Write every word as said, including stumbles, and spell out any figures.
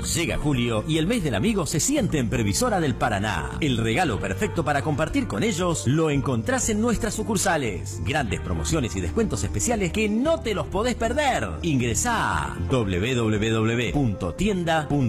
Llega julio y el mes del amigo se siente en Previsora del Paraná. El regalo perfecto para compartir con ellos lo encontrás en nuestras sucursales. Grandes promociones y descuentos especiales que no te los podés perder. Ingresá a doble u doble u doble u punto tienda punto